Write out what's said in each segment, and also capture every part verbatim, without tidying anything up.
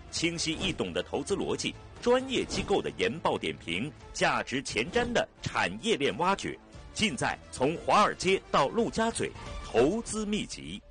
清晰易懂的投资逻辑，专业机构的研报点评，价值前瞻的产业链挖掘，尽在从华尔街到陆家嘴投资秘籍。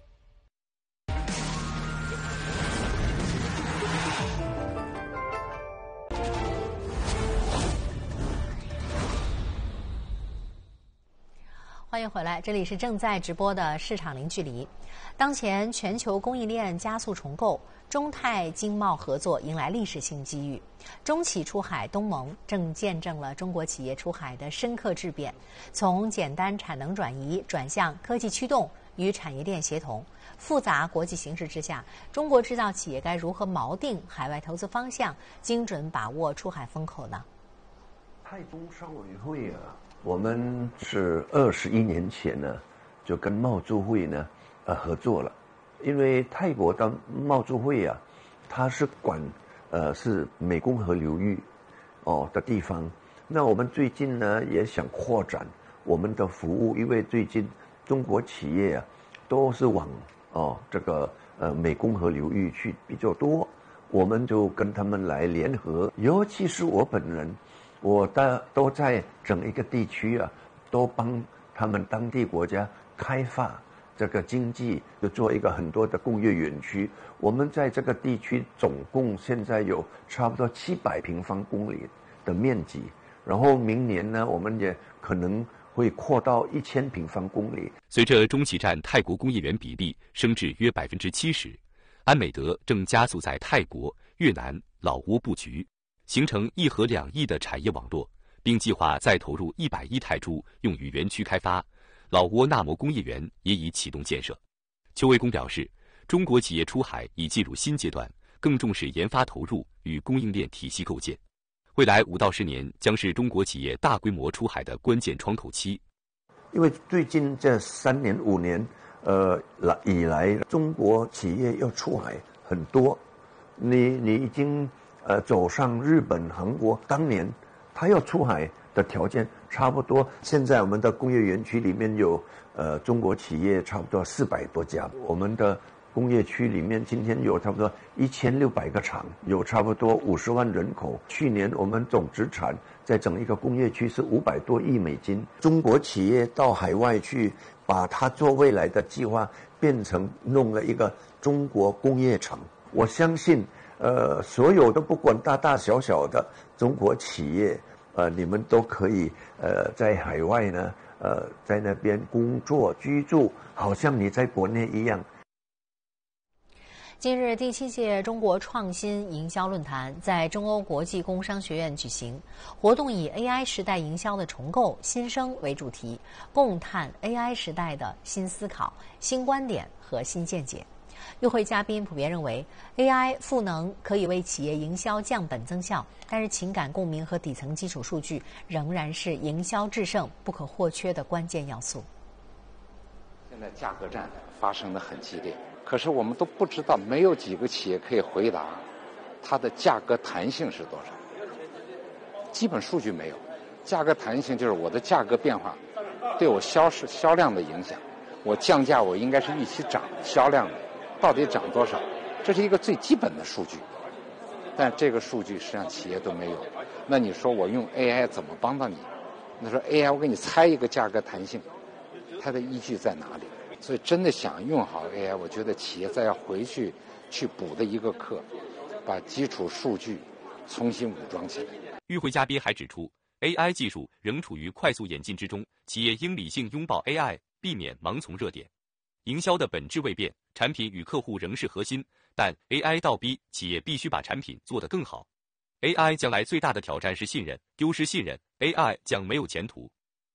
欢迎回来，这里是正在直播的市场零距离。当前全球供应链加速重构，中泰经贸合作迎来历史性机遇。中企出海东盟正见证了中国企业出海的深刻质变，从简单产能转移转向科技驱动与产业链协同。复杂国际形势之下，中国制造企业该如何锚定海外投资方向，精准把握出海风口呢？ 泰中商委会啊，我们是二十一年前呢，就跟贸促会呢，呃合作了。因为泰国的贸促会啊，它是管呃是湄公河流域哦的地方。那我们最近呢也想扩展我们的服务，因为最近中国企业啊都是往哦这个呃湄公河流域去比较多，我们就跟他们来联合，尤其是我本人。我的都在整一个地区啊，都帮他们当地国家开发这个经济，就做一个很多的工业园区。我们在这个地区总共现在有差不多七百平方公里的面积，然后明年呢，我们也可能会扩到一千平方公里。 随着中企占泰国工业园比例升至约百分之七十，安美德正加速在泰国、越南、老挝布局。形成一河两翼的产业网络，并计划再投入一百亿泰铢用于园区开发。老挝纳摩工业园也已启动建设。邱卫公表示，中国企业出海已进入新阶段，更重视研发投入与供应链体系构建。未来五到十年将是中国企业大规模出海的关键窗口期。 因为最近这三年五年，呃以来，中国企业要出海很多，你你已经。呃，走上日本、韩国，当年他要出海的条件差不多。现在我们的工业园区里面有呃中国企业差不多四百多家，我们的工业区里面今天有差不多一千六百个厂，有差不多五十万人口。去年我们总资产在整一个工业区是五百多亿美金。中国企业到海外去，把它做未来的计划变成弄了一个中国工业城。我相信。呃，所有的不管大大小小的中国企业，呃，你们都可以呃在海外呢，呃，在那边工作居住，好像你在国内一样。 近日，第七届中国创新营销论坛在中欧国际工商学院举行，活动以 A I 时代营销的重构新生为主题，共探 A I 时代的新思考、新观点和新见解。与会嘉宾普遍认为 ，A I 赋能可以为企业营销降本增效，但是情感共鸣和底层基础数据仍然是营销制胜不可或缺的关键要素。 现在价格战发生得很激烈，可是我们都不知道，没有几个企业可以回答它的价格弹性是多少，基本数据没有。价格弹性就是我的价格变化对我销售销量的影响，我降价我应该是预期涨销量的。到底涨多少？这是一个最基本的数据，但这个数据实际上企业都没有。那你说我用 A I 怎么帮到你？那说 A I 我给你猜一个价格弹性，它的依据在哪里？所以真的想用好 A I， 我觉得企业再要回去去补的一个课，把基础数据重新武装起来。 与会嘉宾还指出 ，A I 技术仍处于快速演进之中，企业应理性拥抱 A I， 避免盲从热点。营销的本质未变，产品与客户仍是核心，但 A I 倒逼企业必须把产品做得更好。A I 将来最大的挑战是信任，丢失信任 ，A I 将没有前途。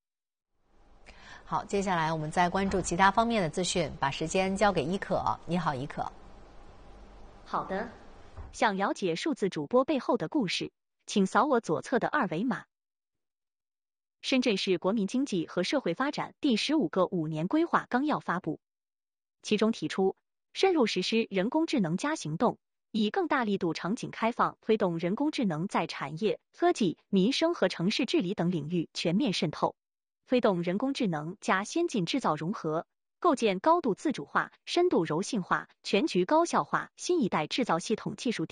好，接下来我们再关注其他方面的资讯，把时间交给伊可。你好，伊可。 好的，想了解数字主播背后的故事，请扫我左侧的二维码。深圳市国民经济和社会发展第十五个五年规划纲要发布。其中提出，深入实施人工智能加行动，以更大力度场景开放，推动人工智能在产业、科技、民生和城市治理等领域全面渗透，推动人工智能加先进制造融合，构建高度自主化、深度柔性化、全局高效化新一代制造系统技术